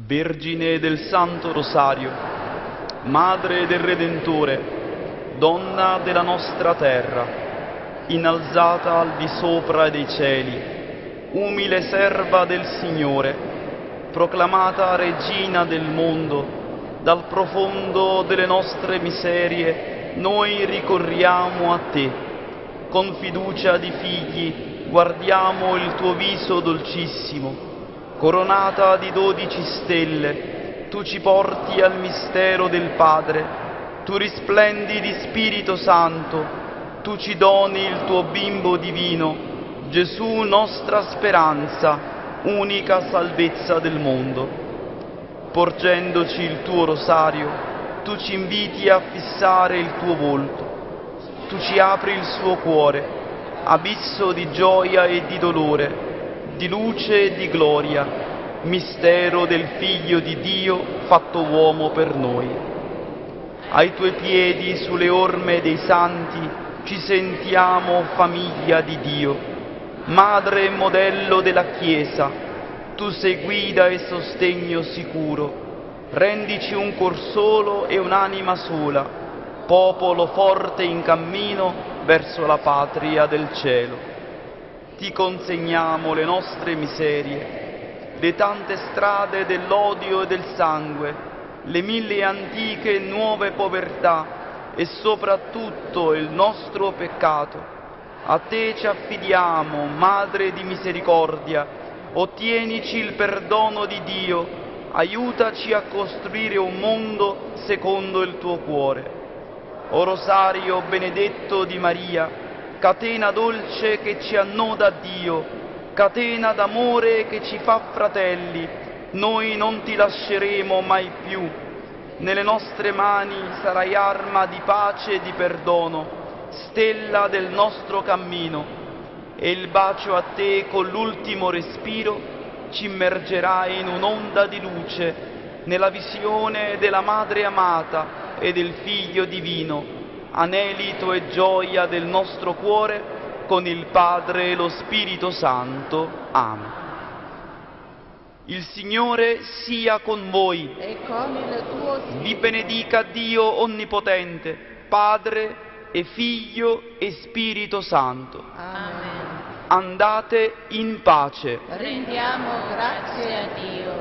Vergine del Santo Rosario, Madre del Redentore, Donna della nostra terra, innalzata al di sopra dei cieli, umile serva del Signore, proclamata Regina del mondo, dal profondo delle nostre miserie noi ricorriamo a te. Con fiducia di figli guardiamo il tuo viso dolcissimo. Coronata di 12 stelle, tu ci porti al mistero del Padre, tu risplendi di Spirito Santo, tu ci doni il tuo bimbo divino, Gesù nostra speranza, unica salvezza del mondo. Porgendoci il tuo rosario, tu ci inviti a fissare il tuo volto, tu ci apri il suo cuore, abisso di gioia e di dolore, di luce e di gloria, mistero del Figlio di Dio fatto uomo per noi. Ai tuoi piedi, sulle orme dei santi, ci sentiamo famiglia di Dio, madre e modello della Chiesa, tu sei guida e sostegno sicuro, rendici un cor solo e un'anima sola, popolo forte in cammino verso la patria del cielo. Ti consegniamo le nostre miserie, le tante strade dell'odio e del sangue, le 1000 antiche e nuove povertà e soprattutto il nostro peccato. A te ci affidiamo, Madre di misericordia, ottienici il perdono di Dio, aiutaci a costruire un mondo secondo il tuo cuore. O Rosario benedetto di Maria, catena dolce che ci annoda a Dio, catena d'amore che ci fa fratelli, noi non ti lasceremo mai più. Nelle nostre mani sarai arma di pace e di perdono, stella del nostro cammino, e il bacio a te con l'ultimo respiro ci immergerà in un'onda di luce, nella visione della Madre amata e del Figlio divino, anelito e gioia del nostro cuore, con il Padre e lo Spirito Santo. Amen. Il Signore sia con voi. E con il tuo Vi Spirito. benedica Dio Onnipotente, Padre e Figlio e Spirito Santo. Amen. Andate in pace. Rendiamo grazie a Dio.